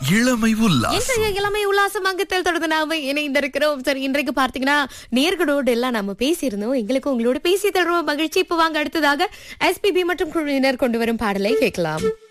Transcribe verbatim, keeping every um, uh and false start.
இளமை உல்லாசம். இன்றைய இளமை உல்லாசம் அங்கத்தில் தொடர்ந்து நாம இணைந்திருக்கிறோம். சரி, இன்றைக்கு பார்த்தீங்கன்னா நேர்களோடு எல்லாம் நம்ம பேசியிருந்தோம். எங்களுக்கு உங்களோட பேசி தருவோம் மகிழ்ச்சி. இப்ப வாங்க அடுத்ததாக எஸ்பிபி மற்றும் குழுவினர் கொண்டு வரும் பாடலை கேட்கலாம்.